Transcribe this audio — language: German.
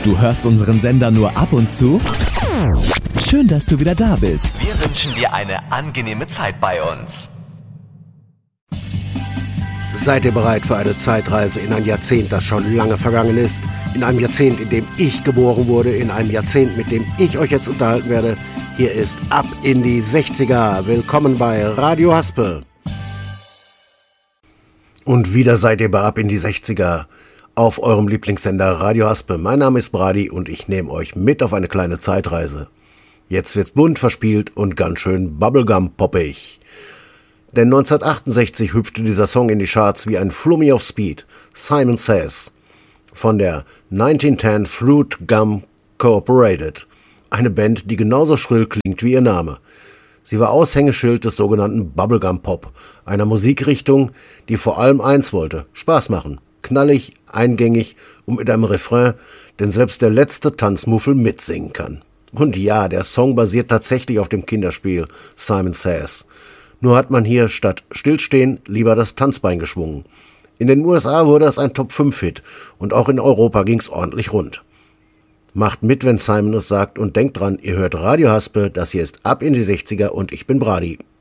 Du hörst unseren Sender nur ab und zu? Schön, dass du wieder da bist. Wir wünschen dir eine angenehme Zeit bei uns. Seid ihr bereit für eine Zeitreise in ein Jahrzehnt, das schon lange vergangen ist? In einem Jahrzehnt, in dem ich geboren wurde, in einem Jahrzehnt, mit dem ich euch jetzt unterhalten werde. Hier ist Ab in die 60er. Willkommen bei Radio Haspel. Und wieder seid ihr bei Ab in die 60er auf eurem Lieblingssender Radio Haspel. Mein Name ist Brady und ich nehme euch mit auf eine kleine Zeitreise. Jetzt wird's bunt verspielt und ganz schön Bubblegum-poppig. Denn 1968 hüpfte dieser Song in die Charts wie ein Flummi auf Speed. Simon Says von der 1910 Fruit Gum Corporated. Eine Band, die genauso schrill klingt wie ihr Name. Sie war Aushängeschild des sogenannten Bubblegum Pop, einer Musikrichtung, die vor allem eins wollte: Spaß machen. Knallig, eingängig und mit einem Refrain, den selbst der letzte Tanzmuffel mitsingen kann. Und ja, der Song basiert tatsächlich auf dem Kinderspiel Simon Says. Nur hat man hier statt Stillstehen lieber das Tanzbein geschwungen. In den USA wurde es ein Top-5-Hit und auch in Europa ging's ordentlich rund. Macht mit, wenn Simon es sagt und denkt dran, ihr hört Radio Haspel, das hier ist Ab in die 60er und ich bin Brady.